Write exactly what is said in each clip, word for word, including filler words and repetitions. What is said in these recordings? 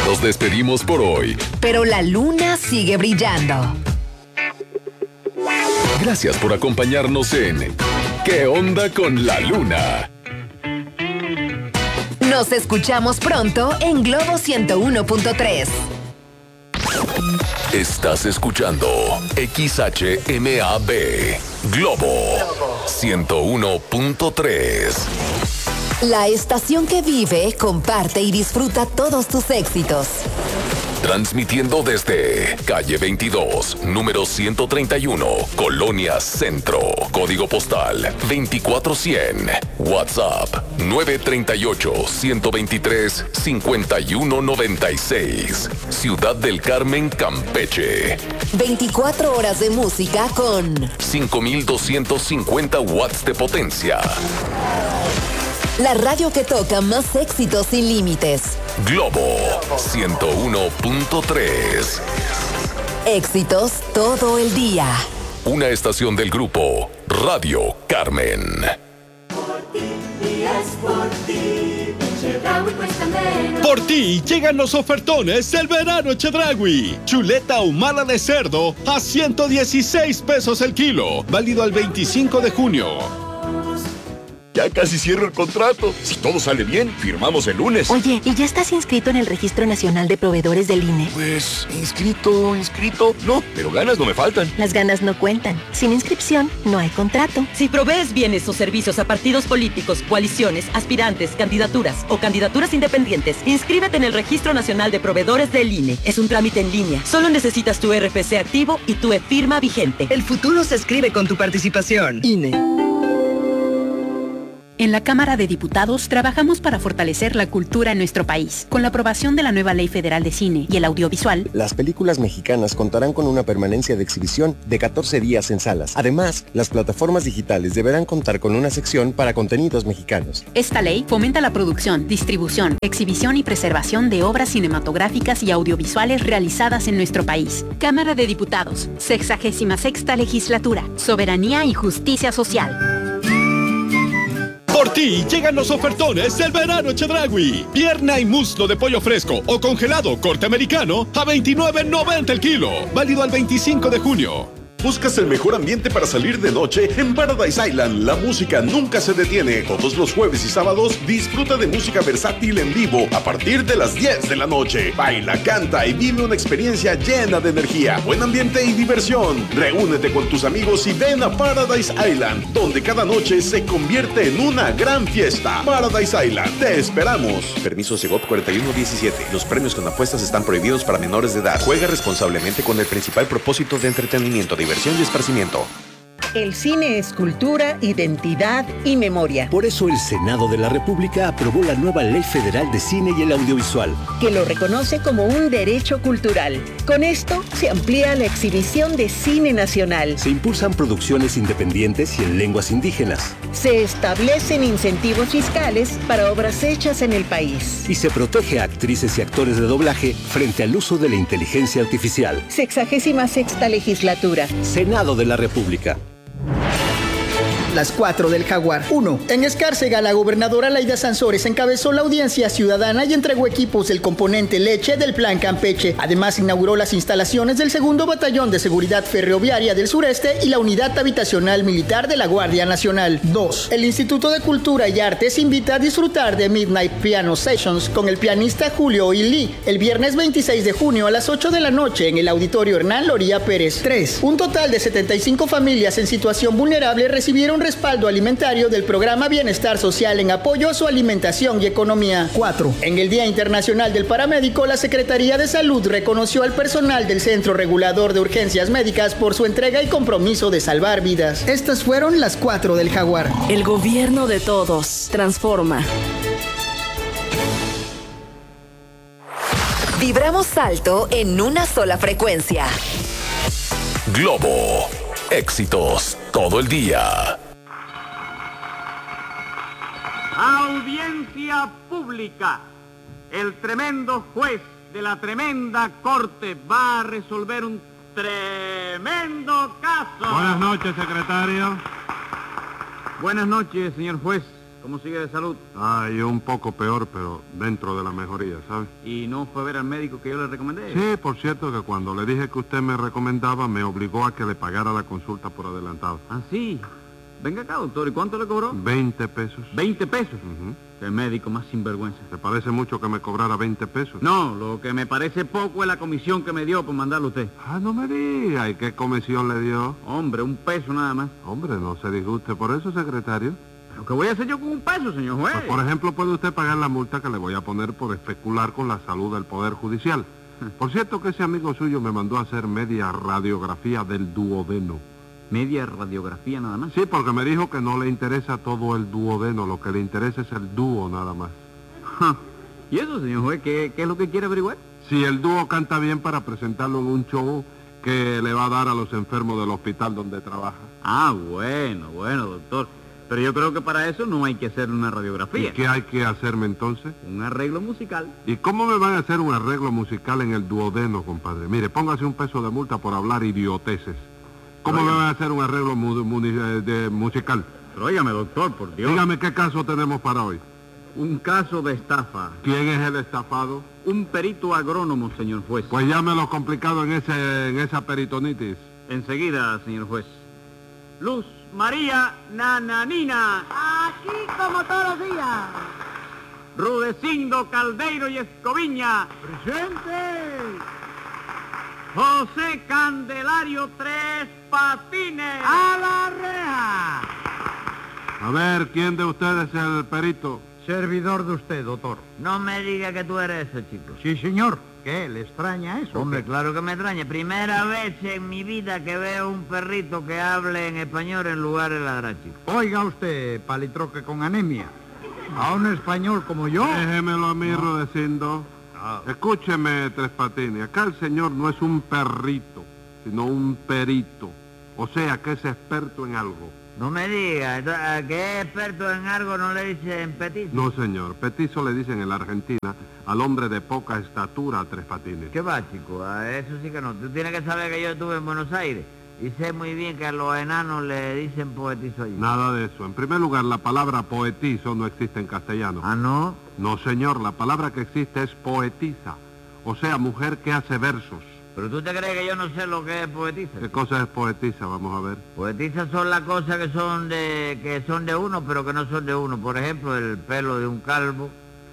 Nos despedimos por hoy, pero la luna sigue brillando. Gracias por acompañarnos en ¿Qué onda con la luna? Nos escuchamos pronto en Globo ciento uno punto tres. Estás escuchando X H M A B Globo ciento uno punto tres. La estación que vive, comparte y disfruta todos tus éxitos. Transmitiendo desde calle veintidós, número ciento treinta y uno, Colonia Centro. Código postal veinticuatro cien. WhatsApp nueve tres ocho, uno dos tres, cinco uno nueve seis. Ciudad del Carmen, Campeche. veinticuatro horas de música con cinco mil doscientos cincuenta watts de potencia. La radio que toca más éxitos sin límites. Globo ciento uno punto tres. Éxitos todo el día. Una estación del grupo Radio Carmen. Por ti, y es por ti, Chedraui cuesta menos. Por ti llegan los ofertones del verano Chedraui. Chuleta ahumada de cerdo a ciento dieciséis pesos el kilo. Válido al veinticinco de junio. Ya casi cierro el contrato. Si todo sale bien, firmamos el lunes. Oye, ¿y ya estás inscrito en el Registro Nacional de Proveedores del I N E? Pues, inscrito, inscrito. No, pero ganas no me faltan. Las ganas no cuentan. Sin inscripción, no hay contrato. Si provees bienes o servicios a partidos políticos, coaliciones, aspirantes, candidaturas o candidaturas independientes, inscríbete en el Registro Nacional de Proveedores del I N E. Es un trámite en línea. Solo necesitas tu R F C activo y tu e-firma vigente. El futuro se escribe con tu participación. I N E. En la Cámara de Diputados trabajamos para fortalecer la cultura en nuestro país. Con la aprobación de la nueva Ley Federal de Cine y el Audiovisual, las películas mexicanas contarán con una permanencia de exhibición de catorce días en salas. Además, las plataformas digitales deberán contar con una sección para contenidos mexicanos. Esta ley fomenta la producción, distribución, exhibición y preservación de obras cinematográficas y audiovisuales realizadas en nuestro país. Cámara de Diputados, sexagésima sexta Legislatura, Soberanía y Justicia Social. Por ti llegan los ofertones del verano Chedraui. Pierna y muslo de pollo fresco o congelado corte americano a veintinueve noventa el kilo. Válido al veinticinco de junio. ¿Buscas el mejor ambiente para salir de noche? En Paradise Island, la música nunca se detiene. Todos los jueves y sábados, disfruta de música versátil en vivo a partir de las diez de la noche. Baila, canta y vive una experiencia llena de energía, buen ambiente y diversión. Reúnete con tus amigos y ven a Paradise Island, donde cada noche se convierte en una gran fiesta. Paradise Island, te esperamos. Permiso Segov cuarenta y uno diecisiete. Los premios con apuestas están prohibidos para menores de edad. Juega responsablemente con el principal propósito de entretenimiento, diversión y esparcimiento. El cine es cultura, identidad y memoria. Por eso el Senado de la República aprobó la nueva Ley Federal de Cine y el Audiovisual, que lo reconoce como un derecho cultural. Con esto se amplía la exhibición de cine nacional. Se impulsan producciones independientes y en lenguas indígenas. Se establecen incentivos fiscales para obras hechas en el país. Y se protege a actrices y actores de doblaje frente al uso de la inteligencia artificial. Sexagésima sexta Legislatura. Senado de la República. Las cuatro del Jaguar. uno. En Escárcega, la gobernadora Laida Sansores encabezó la audiencia ciudadana y entregó equipos del componente leche del Plan Campeche. Además, inauguró las instalaciones del segundo Batallón de Seguridad Ferroviaria del Sureste y la Unidad Habitacional Militar de la Guardia Nacional. dos. El Instituto de Cultura y Artes invita a disfrutar de Midnight Piano Sessions con el pianista Julio Ilí el viernes veintiséis de junio a las ocho de la noche en el Auditorio Hernán Loría Pérez. tres. Un total de setenta y cinco familias en situación vulnerable recibieron respaldo alimentario del programa Bienestar Social en apoyo a su alimentación y economía. cuatro. En el Día Internacional del Paramédico, la Secretaría de Salud reconoció al personal del Centro Regulador de Urgencias Médicas por su entrega y compromiso de salvar vidas. Estas fueron las cuatro del Jaguar. El gobierno de todos. Transforma. Vibramos alto en una sola frecuencia. Globo. Éxitos todo el día. Audiencia pública. El tremendo juez de la tremenda corte va a resolver un tremendo caso. Buenas noches, secretario. Buenas noches, señor juez. ¿cómo sigue de salud? Ay, un poco peor, pero dentro de la mejoría, ¿sabe? ¿Y no fue a ver al médico que yo le recomendé? Sí, por cierto que cuando le dije que usted me recomendaba, me obligó a que le pagara la consulta por adelantado. Ah, sí. Venga acá, doctor, ¿y cuánto le cobró? veinte pesos. ¿veinte pesos? Uh-huh. Qué médico más sinvergüenza. ¿Te parece mucho que me cobrara veinte pesos? No, lo que me parece poco es la comisión que me dio por mandarlo a usted. Ah, no me diga. ¿Y qué comisión le dio? Hombre, un peso nada más. Hombre, no se disguste por eso, secretario. ¿Pero qué voy a hacer yo con un peso, señor juez? Pues, por ejemplo, puede usted pagar la multa que le voy a poner por especular con la salud del Poder Judicial. Por cierto que ese amigo suyo me mandó a hacer media radiografía del duodeno. ¿Media radiografía nada más? Sí, porque me dijo que no le interesa todo el duodeno, lo que le interesa es el dúo nada más. Ja. ¿Y eso, señor juez, qué, qué es lo que quiere averiguar? Si el dúo canta bien para presentarlo en un show que le va a dar a los enfermos del hospital donde trabaja. Ah, bueno, bueno, doctor. Pero yo creo que para eso no hay que hacer una radiografía. ¿Y qué hay que hacerme entonces? Un arreglo musical. ¿Y cómo me van a hacer un arreglo musical en el duodeno, compadre? Mire, póngase un peso de multa por hablar idioteces. ¿Cómo me van a hacer un arreglo mu mu de musical? Pero óigame, doctor, por Dios. Dígame qué caso tenemos para hoy. Un caso de estafa. ¿Quién es el estafado? Un perito agrónomo, señor juez. Pues llámelo complicado en, ese, en esa peritonitis. Enseguida, señor juez. Luz María Nananina. Aquí como todos los días. Rudecindo Caldeiro y Escoviña. Presente. José Candelario Tres Patines. A la reja. A ver, ¿quién de ustedes es el perito? Servidor de usted, doctor. No me diga que tú eres ese, chico. Sí, señor. ¿Qué? ¿Le extraña eso? Hombre, claro que me extraña. Primera vez en mi vida que veo un perrito que hable en español en lugar de ladrar, chico. Oiga usted, palitroque con anemia. A un español como yo. Déjemelo a mí, no. Rudecindo. Ah. Escúcheme, Tres Patines, acá el señor no es un perrito, sino un perito. O sea, que es experto en algo. No me diga, que es experto en algo no le dicen petizo. No, señor, petizo le dicen en la Argentina al hombre de poca estatura, Tres Patines. ¿Qué va, chico? A eso sí que no. Tú tienes que saber que yo estuve en Buenos Aires y sé muy bien que a los enanos le dicen poetizo allí. Nada de eso. En primer lugar, la palabra poetizo no existe en castellano. ¿Ah, no? No, señor, la palabra que existe es poetisa, o sea, mujer que hace versos. ¿Pero tú te crees que yo no sé lo que es poetiza? ¿Qué cosa es poetisa? Vamos a ver. Poetizas son las cosas que son de que son de uno, pero que no son de uno. Por ejemplo, el pelo de un calvo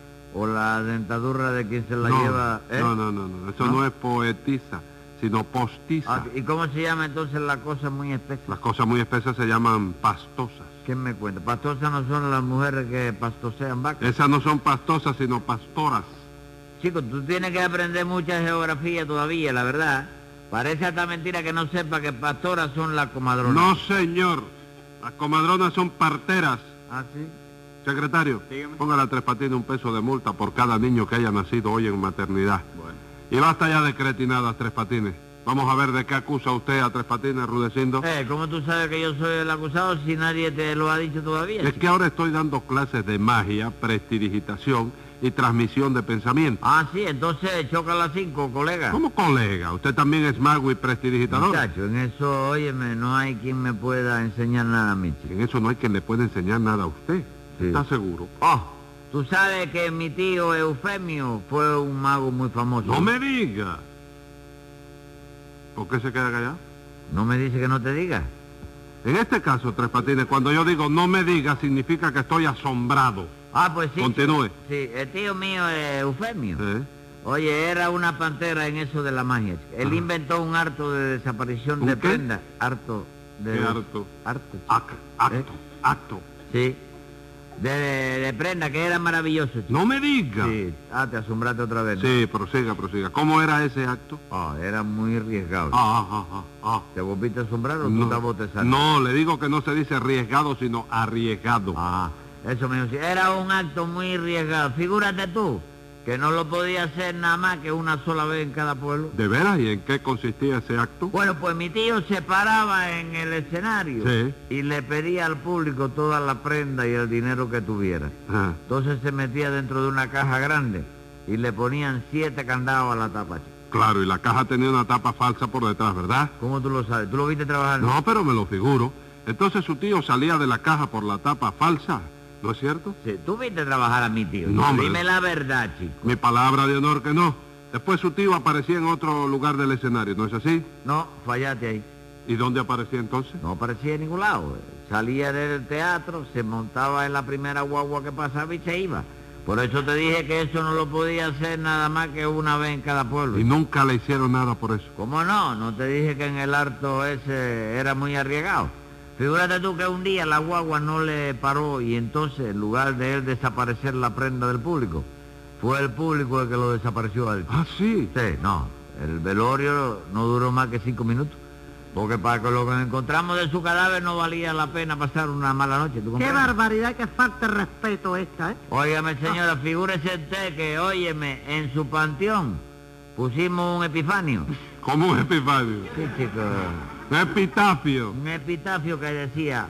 o la dentadura de quien se la no, lleva. ¿eh? No, no, no, no, eso no, no es poetisa, sino postiza. Ah, ¿y cómo se llama entonces la cosa muy espesa? Las cosas muy espesas se llaman pastosas. ¿Quién me cuenta? Pastosas no son las mujeres que pastosean vacas. Esas no son pastosas, sino pastoras. Chicos, tú tienes que aprender mucha geografía todavía, la verdad. Parece hasta mentira que no sepa que pastoras son las comadronas. No, señor. Las comadronas son parteras. ¿Ah, sí? Secretario, dígame. Póngale a Tres Patines un peso de multa por cada niño que haya nacido hoy en maternidad. Bueno. Y basta ya de cretinadas, Tres Patines. Vamos a ver de qué acusa usted a Tres Patines, Rudecindo. Eh, ¿cómo tú sabes que yo soy el acusado si nadie te lo ha dicho todavía? Es chico? Que ahora estoy dando clases de magia, prestidigitación y transmisión de pensamiento. Ah, sí, entonces choca a las cinco, colega. ¿Cómo colega? Usted también es mago y prestidigitador. Muchacho, en eso, óyeme, no hay quien me pueda enseñar nada a mí, chico. En eso no hay quien le pueda enseñar nada a usted. Sí. ¿Está seguro? Oh, tú sabes que mi tío Eufemio fue un mago muy famoso. No me diga. ¿Por qué se queda callado? No me dice que no te diga. En este caso, Tres Patines, cuando yo digo no me diga, significa que estoy asombrado. Ah, pues sí. Continúe. Sí, el tío mío es Eufemio. ¿Eh? Oye, era una pantera en eso de la magia. Él Ajá. inventó un harto de desaparición ¿Un de qué? prenda. Harto de... ¿Qué harto? Harto. Ac acto, ¿Eh? acto. Sí. De, de, de prenda, que era maravilloso, chico. No me diga. Sí. Ah, te asombraste otra vez, ¿no? Sí, prosiga, prosiga. ¿Cómo era ese acto? Ah, era muy arriesgado. Ah, ah, ah, ah. ¿Te volviste a asombrar o no, tú te botezando? No, le digo que no se dice arriesgado, sino arriesgado. Ah, eso mismo. Sí. Era un acto muy arriesgado. Figúrate tú, que no lo podía hacer nada más que una sola vez en cada pueblo. ¿De veras? ¿Y en qué consistía ese acto? Bueno, pues mi tío se paraba en el escenario sí. y le pedía al público toda la prenda y el dinero que tuviera. Ah. Entonces se metía dentro de una caja grande y le ponían siete candados a la tapa, chico. Claro, y la caja tenía una tapa falsa por detrás, ¿verdad? ¿Cómo tú lo sabes? ¿Tú lo viste trabajar? No, pero me lo figuro. Entonces su tío salía de la caja por la tapa falsa. ¿No es cierto? Sí, tú viste trabajar a mi tío. No, hombre. Dime la verdad, chico. Mi palabra de honor que no. Después su tío aparecía en otro lugar del escenario, ¿no es así? No, fallaste ahí. ¿Y dónde aparecía entonces? No aparecía en ningún lado. Salía del teatro, se montaba en la primera guagua que pasaba y se iba. Por eso te dije que eso no lo podía hacer nada más que una vez en cada pueblo. Y nunca le hicieron nada por eso. ¿Cómo no? ¿No te dije que en el harto ese era muy arriesgado? Figúrate tú que un día la guagua no le paró y entonces, en lugar de él desaparecer la prenda del público, fue el público el que lo desapareció a él. ¿Ah, sí? Sí, no. El velorio no duró más que cinco minutos. Porque para que lo que encontramos de su cadáver no valía la pena pasar una mala noche. ¿Tú Qué comprendes? barbaridad, que falta de respeto esta, ¿eh? Óigame, señora, figúrese usted que, óyeme, en su panteón pusimos un epifanio. ¿Cómo un epifanio? Sí, chico. Un epitafio. Un epitafio que decía: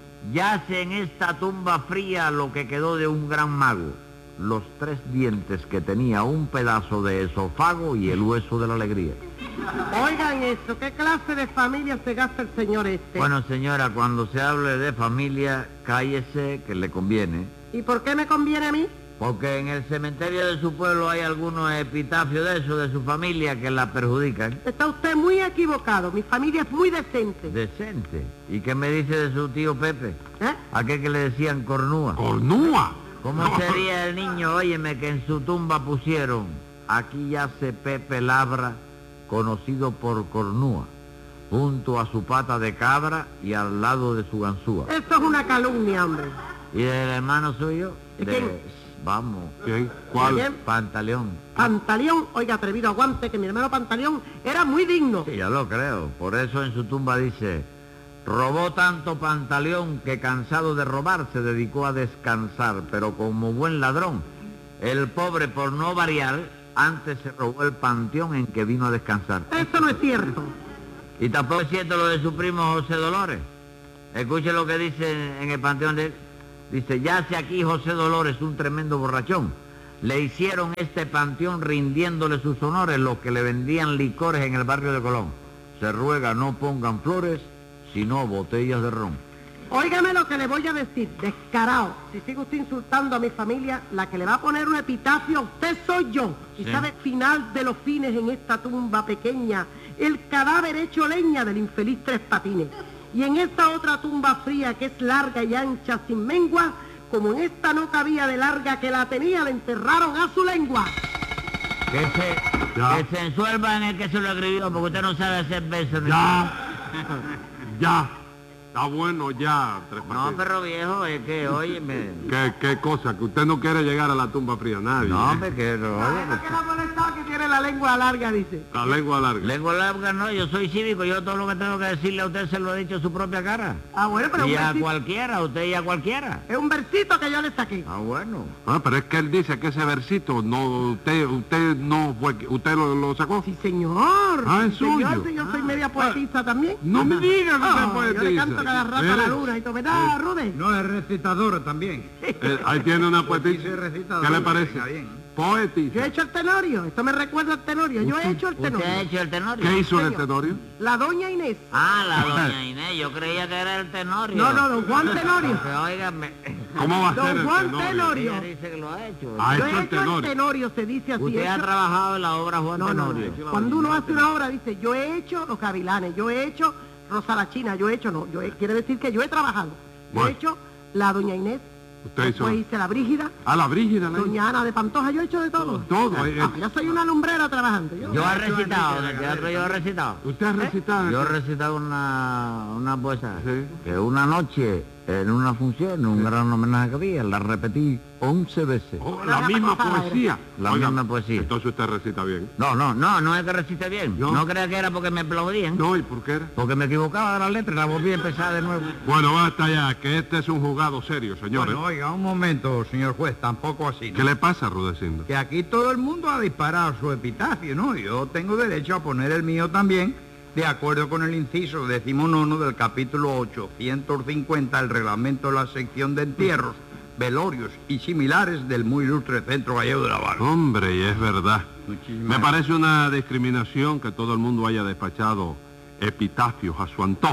yace en esta tumba fría lo que quedó de un gran mago, los tres dientes que tenía, un pedazo de esofago y el hueso de la alegría. Oigan eso, ¿qué clase de familia se gasta el señor este? Bueno, señora, cuando se hable de familia, cállese que le conviene. ¿Y por qué me conviene a mí? Porque en el cementerio de su pueblo hay algunos epitafios de eso, de su familia, que la perjudican. Está usted muy equivocado, mi familia es muy decente. Decente. ¿Y qué me dice de su tío Pepe? ¿Eh? ¿A qué que le decían cornúa? ¿Cornúa? ¿Cómo No. sería el niño, óyeme, que en su tumba pusieron: aquí yace Pepe Labra, conocido por cornúa, junto a su pata de cabra y al lado de su ganzúa? Eso es una calumnia, hombre. ¿Y del hermano suyo? ¿De De- quién? Vamos. ¿Quién? ¿Cuál? ¿Quién? Pantaleón. Pantaleón, oiga, atrevido, aguante, que mi hermano Pantaleón era muy digno. Sí, ya lo creo. Por eso en su tumba dice: robó tanto Pantaleón que cansado de robar se dedicó a descansar, pero como buen ladrón, el pobre, por no variar, antes se robó el panteón en que vino a descansar. Eso no es cierto. Y tampoco es cierto lo de su primo José Dolores. Escuche lo que dice en el panteón de él. Dice: yace aquí José Dolores, un tremendo borrachón. Le hicieron este panteón rindiéndole sus honores los que le vendían licores en el barrio de Colón. Se ruega no pongan flores, sino botellas de ron. Óigame lo que le voy a decir, descarado. Si sigue usted insultando a mi familia, la que le va a poner un epitafio a usted soy yo. Y Sí. sabe, final de los fines en esta tumba pequeña, el cadáver hecho leña del infeliz Tres Patines. Y en esta otra tumba fría que es larga y ancha sin mengua, como en esta no cabía de larga que la tenía, le enterraron a su lengua. Que se, que se ensuelva en el que se lo escribió, porque usted no sabe hacer versos. ni Ya. nada. Ya. Está bueno ya, Tres No, Patines. perro viejo, es que, óyeme... ¿Qué, qué cosa? Que usted no quiere llegar a la tumba fría, nadie. No, hombre, que no, Ay, óyeme. ¿qué le ha molestado que tiene la lengua larga, dice? La lengua larga. Lengua larga no, yo soy cívico, yo todo lo que tengo que decirle a usted se lo he dicho a su propia cara. Ah, bueno, pero Y un a versito, cualquiera, a usted y a cualquiera. es un versito que yo le saqué. Ah, bueno. Ah, pero es que él dice que ese versito, no, usted, usted no fue, usted lo, lo sacó. Sí, señor. Ah, es Sí, señor, suyo. sí, yo soy media poetisa también. No me diga que usted es Oh, yo le poetisa. canto cada rato a la Mire. luna y todo, ¿verdad, Rude? No, es recitadora también. Eh, ahí tiene una poetisa. Sí, recitadora, ¿Qué le venga, parece? bien. Yo he Poetisa. hecho el tenorio, esto me recuerda al tenorio, yo he hecho el ¿Usted tenorio. ha hecho el tenorio? ¿Qué hizo en el señor. tenorio? La doña Inés. Ah, la doña Inés, yo creía que era el tenorio. No, no, don Juan Tenorio. Que óigame. ¿Cómo va a ser Don el Juan tenorio? Tenorio. Ella dice que lo ha hecho. Ha Yo hecho he el hecho el tenorio. tenorio, se dice así. Usted ha hecho- trabajado en la obra Juan No, no, no. Tenorio. Cuando uno hace una obra dice, yo he hecho los gavilanes, yo he hecho Rosa la China, yo he hecho, no, yo he- quiere decir que yo he trabajado. Yo Bueno. he hecho la doña Inés, Usted hizo. después hice la Brígida, A la Brígida, la doña Ana de Pantoja, yo he hecho de todo. Todo. eh, Ah, yo soy una lumbrera trabajando. Yo, Yo he recitado, en el teatro yo he recitado. ¿Usted ha recitado? Yo he recitado una, una poesía, Sí. que una noche, en una función, en un gran homenaje que había, la repetí once veces. Oh, la misma poesía. La Oiga, misma poesía. Entonces usted recita bien. No, no, no, no es que recite bien. No. No, crea que era porque me aplaudían. No, ¿y por qué era? Porque me equivocaba de la letra y la volví a empezar de nuevo. Bueno, basta ya, que este es un jugado serio, señores. Bueno, oiga, un momento, señor juez, tampoco así. ¿no? ¿Qué le pasa, Rudecindo? Que aquí todo el mundo ha disparado su epitafio, ¿no? Yo tengo derecho a poner el mío también, de acuerdo con el inciso decimonono del capítulo ochocientos cincuenta del reglamento de la sección de entierros, velorios y similares del muy ilustre Centro Gallego de La Habana. Hombre, y es verdad. Muchísimas Me parece una discriminación que todo el mundo haya despachado epitafios a su antojo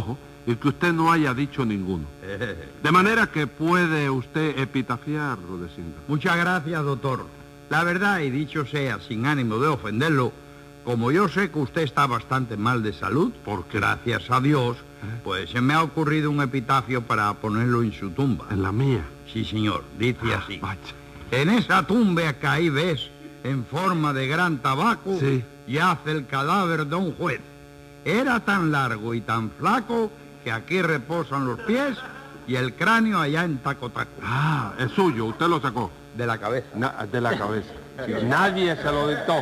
y que usted no haya dicho ninguno. De manera que puede usted epitafiar, Rudecindo. Muchas gracias, doctor. La verdad, y dicho sea sin ánimo de ofenderlo, como yo sé que usted está bastante mal de salud, porque gracias a Dios, pues se me ha ocurrido un epitafio para ponerlo en su tumba. ¿En la mía? Sí, señor, dice Ah, así. vaya. En esa tumba que ahí ves, en forma de gran tabaco, Sí. yace el cadáver de un juez. Era tan largo y tan flaco que aquí reposan los pies y el cráneo allá en Tacotaco. Ah, es suyo, usted lo sacó. De la cabeza. Na- de la cabeza. Nadie se lo dictó.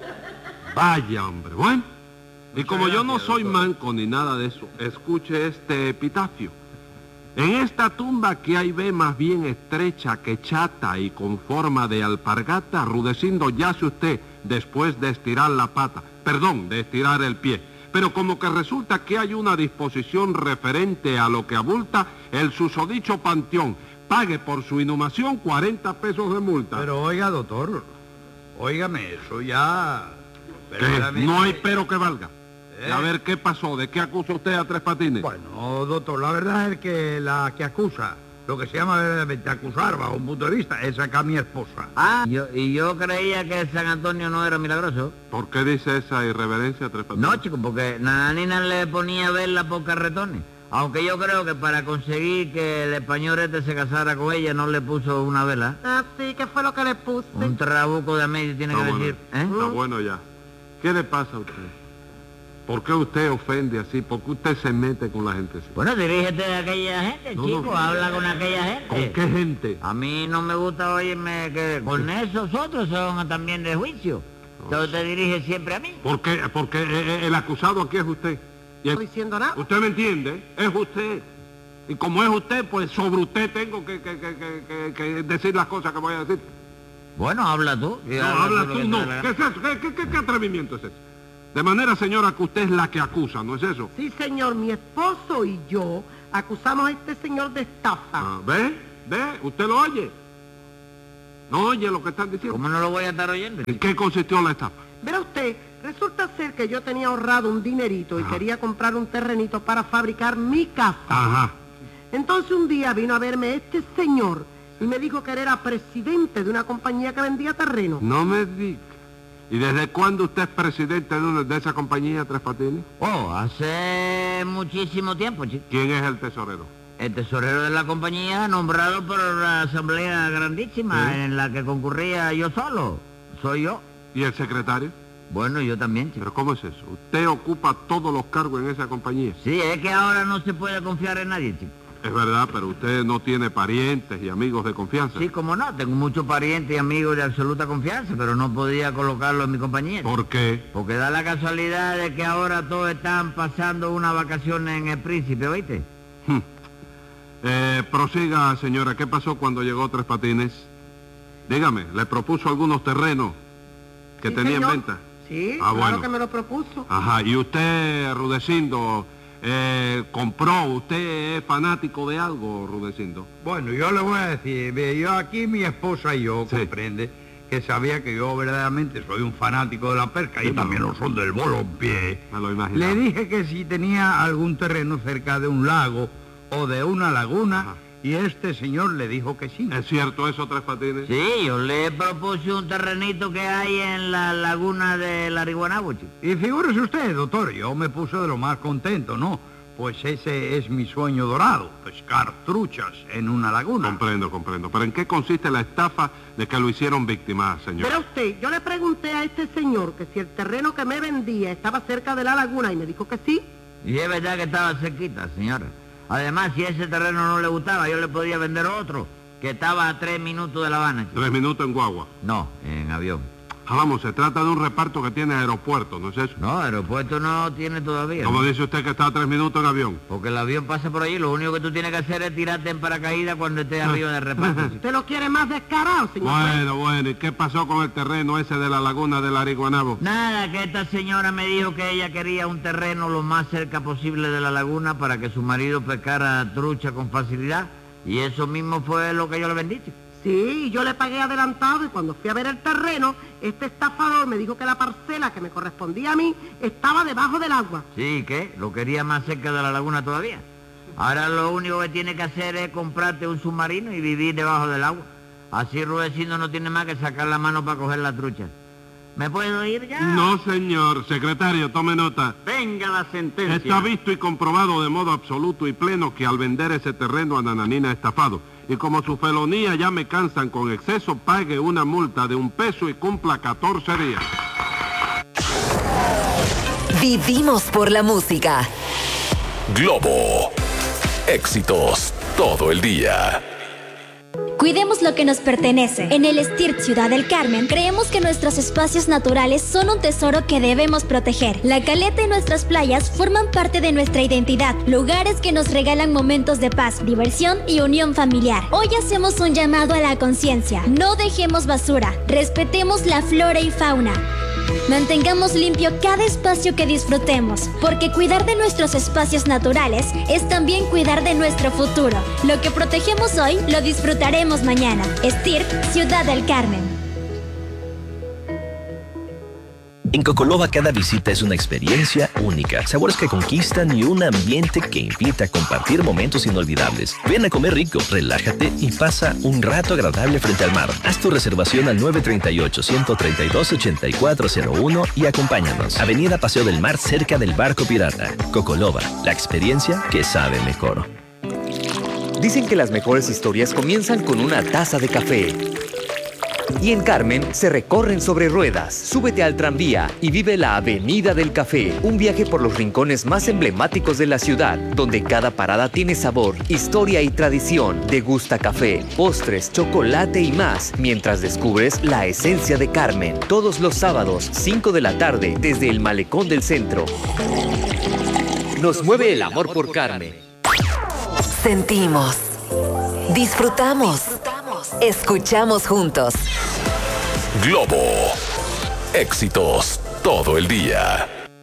Vaya, hombre. Bueno, y como yo no soy manco ni nada de eso, escuche este epitafio. En esta tumba que ahí ve más bien estrecha que chata y con forma de alpargata, Rudecindo yace usted después de estirar la pata, perdón, de estirar el pie. Pero como que resulta que hay una disposición referente a lo que abulta el susodicho panteón, pague por su inhumación cuarenta pesos de multa. Pero oiga, doctor, óigame, eso ya... ¿Qué? verdaderamente- No hay pero que valga. ¿Eh? Y a ver, ¿qué pasó? ¿De qué acusa usted a Tres Patines? Bueno, doctor, la verdad es que la que acusa, lo que se llama verdaderamente acusar bajo un punto de vista, es acá mi esposa. Ah, yo, y yo creía que San Antonio no era milagroso. ¿Por qué dice esa irreverencia, Tres Patines? No, chico, porque Nananina le ponía vela por carretones. Aunque yo creo que para conseguir que el español este se casara con ella no le puso una vela. Así que fue lo que le puse. Un trabuco de a medio tiene Está que bueno, decir. ¿eh? Está bueno ya. ¿Qué le pasa a usted? ¿Por qué usted ofende así? ¿Por qué usted se mete con la gente así? Bueno, dirígete a aquella gente, No, chico, no. habla con aquella gente. ¿Con qué gente? A mí no me gusta oírme que con esos otros son también de juicio. Entonces te dirige siempre a mí. ¿Por qué? Porque eh, eh, el acusado aquí es usted. Y No el- estoy diciendo nada. ¿Usted me entiende? Es usted. Y como es usted, pues sobre usted tengo que, que- que- que- que- que decir las cosas que voy a decir. Bueno, habla tú. y No, habla habla lo tú, que te no. dé la ¿Qué gana. es eso? ¿Qué, qué- qué- qué atrevimiento es ese? De manera, señora, que usted es la que acusa, ¿no es eso? Sí, señor, mi esposo y yo acusamos a este señor de estafa. Ah, ¿Ve? ¿Ve? ¿Usted lo oye? ¿No oye lo que están diciendo? ¿Cómo no lo voy a estar oyendo? ¿En qué consistió la estafa? Verá usted, resulta ser que yo tenía ahorrado un dinerito y Ajá. quería comprar un terrenito para fabricar mi casa. Ajá. Entonces un día vino a verme este señor y me dijo que él era presidente de una compañía que vendía terreno. No me diga. ¿Y desde cuándo usted es presidente de, una, de esa compañía, Tres Patines? Oh, hace muchísimo tiempo, chico. ¿Quién es el tesorero? El tesorero de la compañía nombrado por la asamblea grandísima ¿Sí? en la que concurría yo solo. Soy yo. ¿Y el secretario? Bueno, yo también, chico. ¿Pero cómo es eso? ¿Usted ocupa todos los cargos en esa compañía? Sí, es que ahora no se puede confiar en nadie, chico. Es verdad, pero usted no tiene parientes y amigos de confianza. Sí, como no, tengo muchos parientes y amigos de absoluta confianza, pero no podía colocarlo en mi compañía. ¿Por qué? Porque da la casualidad de que ahora todos están pasando una vacación en el Príncipe, ¿oíste? Hmm. Eh, prosiga, señora, ¿qué pasó cuando llegó Tres Patines? Dígame, ¿le propuso algunos terrenos que Sí, tenía señor. en venta? Sí, Ah, claro bueno. que me lo propuso. Ajá, y usted, Rudecindo, eh, compró, ¿usted es fanático de algo, Rudecindo? Bueno, yo le voy a decir, ve, yo aquí mi esposa y yo, Sí. comprende, que sabía que yo verdaderamente soy un fanático de la pesca y Sí, también no. lo son del bolompié. Me lo imaginaba. Le dije que si tenía algún terreno cerca de un lago o de una laguna, Ajá. y este señor le dijo que sí. ¿Es cierto eso, Tres Patines? Sí, yo le propuse un terrenito que hay en la laguna de Lariguanabo, chico. Y figúrese usted, doctor, yo me puse de lo más contento, ¿no? Pues ese es mi sueño dorado, pescar truchas en una laguna. Comprendo, comprendo. ¿Pero en qué consiste la estafa de que lo hicieron víctima, señor? Verá usted, yo le pregunté a este señor que si el terreno que me vendía estaba cerca de la laguna y me dijo que sí. Y es verdad que estaba cerquita, señora. Además, si ese terreno no le gustaba, yo le podía vender otro, que estaba a tres minutos de La Habana, chico. Tres minutos en guagua. No, en avión. Ah, vamos, se trata de un reparto que tiene aeropuerto, ¿no es eso? No, aeropuerto no tiene todavía. ¿Cómo ¿no? dice usted que está a tres minutos en avión? Porque el avión pasa por allí, lo único que tú tienes que hacer es tirarte en paracaídas cuando estés arriba del reparto. chico. ¿Usted lo quiere más descarado, señor? Bueno, bueno, ¿y qué pasó con el terreno ese de la laguna del Ariguanabo? Nada, que esta señora me dijo que ella quería un terreno lo más cerca posible de la laguna para que su marido pescara trucha con facilidad. Y eso mismo fue lo que yo le vendí, chico. Sí, yo le pagué adelantado y cuando fui a ver el terreno, este estafador me dijo que la parcela que me correspondía a mí estaba debajo del agua. Sí, ¿qué? ¿Lo quería más cerca de la laguna todavía? Ahora lo único que tiene que hacer es comprarte un submarino y vivir debajo del agua. Así Rudecindo no tiene más que sacar la mano para coger la trucha. ¿Me puedo ir ya? No, señor. Secretario, tome nota. Venga la sentencia. Está visto y comprobado de modo absoluto y pleno que al vender ese terreno a Nananina estafado, y como su felonía ya me cansan con exceso, pague una multa de un peso y cumpla catorce días. Vivimos por la música. Globo. Éxitos todo el día. Cuidemos lo que nos pertenece. En el STIRT Ciudad del Carmen, creemos que nuestros espacios naturales son un tesoro que debemos proteger. La caleta y nuestras playas forman parte de nuestra identidad, lugares que nos regalan momentos de paz, diversión y unión familiar. Hoy hacemos un llamado a la conciencia. No dejemos basura, respetemos la flora y fauna. Mantengamos limpio cada espacio que disfrutemos, porque cuidar de nuestros espacios naturales es también cuidar de nuestro futuro. Lo que protegemos hoy, lo disfrutaremos mañana. STIRT, Ciudad del Carmen. En Cocoloba cada visita es una experiencia única, sabores que conquistan y un ambiente que invita a compartir momentos inolvidables. Ven a comer rico, relájate y pasa un rato agradable frente al mar. Haz tu reservación al nueve tres ocho, uno tres dos, ocho cuatro cero uno y acompáñanos. Avenida Paseo del Mar, cerca del Barco Pirata. Cocoloba, la experiencia que sabe mejor. Dicen que las mejores historias comienzan con una taza de café. Y en Carmen se recorren sobre ruedas. Súbete al tranvía y vive la Avenida del Café, un viaje por los rincones más emblemáticos de la ciudad, donde cada parada tiene sabor, historia y tradición. Degusta café, postres, chocolate y más, mientras descubres la esencia de Carmen. Todos los sábados, cinco de la tarde, desde el Malecón del Centro. Nos mueve el amor por Carmen. Sentimos, disfrutamos, escuchamos juntos. Globo. Éxitos todo el día.